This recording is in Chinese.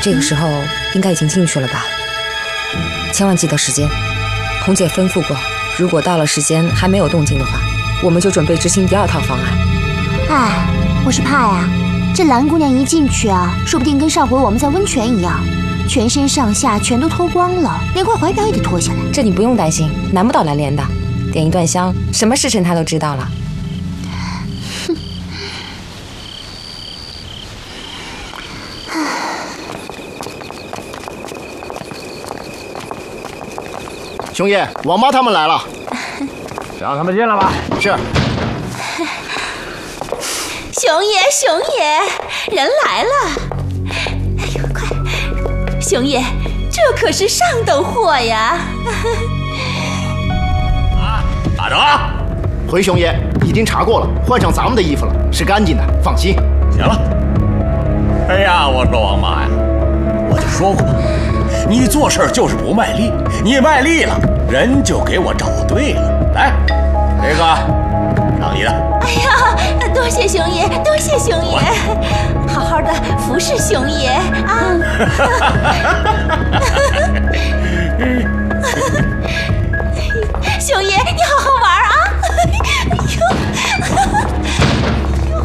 这个时候应该已经进去了吧？千万记得时间，童姐吩咐过，如果到了时间还没有动静的话，我们就准备执行第2套方案。 哎，我是怕呀，这蓝姑娘一进去啊，说不定跟上回我们在温泉一样，全身上下全都脱光了，连块怀表也得脱下来。 这你不用担心，难不倒蓝莲的。点一段香，什么时辰她都知道了。 熊爷，王妈他们来了， 让他们进来吧。 是。 熊爷，熊爷，人来了！哎呦，快！熊爷，这可是上等货呀！ 打着！ 回熊爷，已经查过了，换上咱们的衣服了，是干净的，放心。 行了。哎呀，我说王妈呀，我就说过，你做事就是不卖力，你卖力了，人就给我找对了。来，这个让你的。 哎呀，多谢熊爷，多谢熊爷，好好的服侍熊爷啊！